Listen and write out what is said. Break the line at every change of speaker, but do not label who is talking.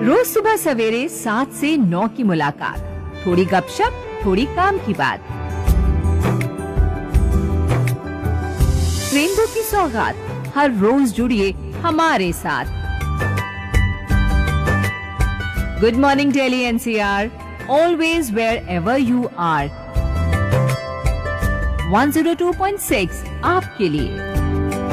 रोज सुबह सवेरे 7 से 9 की मुलाकात, थोड़ी गपशप, थोड़ी काम की बात। रेनबो की सौगात, हर रोज जुड़िए हमारे साथ। Good morning Delhi NCR, always wear ever you are. 102.6 आपके लिए।